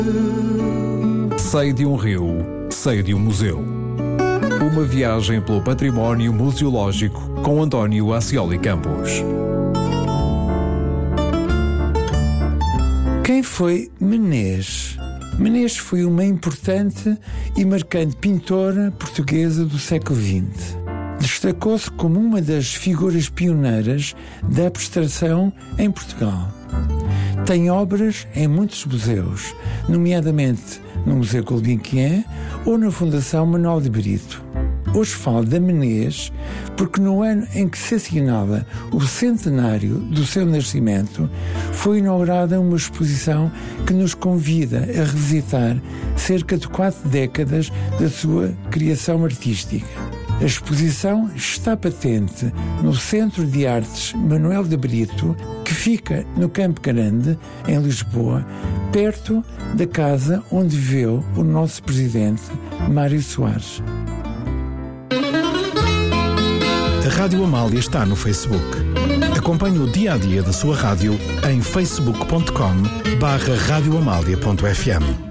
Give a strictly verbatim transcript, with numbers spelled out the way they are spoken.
Sei de um rio, sei de um museu. Uma viagem pelo património museológico com António Ascioli Campos. Quem foi Menés? Menés foi uma importante e marcante pintora portuguesa do século vinte. Destacou-se como uma das figuras pioneiras da abstração em Portugal. Tem obras em muitos museus, nomeadamente no Museu Gulbenkian ou na Fundação Manuel de Brito. Hoje falo da Menés porque no ano em que se assinala o centenário do seu nascimento, foi inaugurada uma exposição que nos convida a revisitar cerca de quatro décadas da sua criação artística. A exposição está patente no Centro de Artes Manuel de Brito, que fica no Campo Grande, em Lisboa, perto da casa onde viveu o nosso presidente, Mário Soares. A Rádio Amália está no Facebook. Acompanhe o dia-a-dia da sua rádio em facebook ponto com barra radioamália ponto f m.